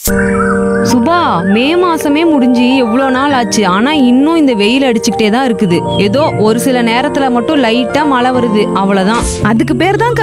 சுபா, மே மாசமே முடிஞ்சு எவ்வளோ நாள் ஆச்சு. ஆனா இன்னும் இந்த வெயில் அடிச்சுக்கிட்டே தான் இருக்குது. ஏதோ ஒரு சில நேரத்துல மட்டும் லைட்டா மழை வருது, அவ்வளவுதான். அதுக்கு பேர் தான்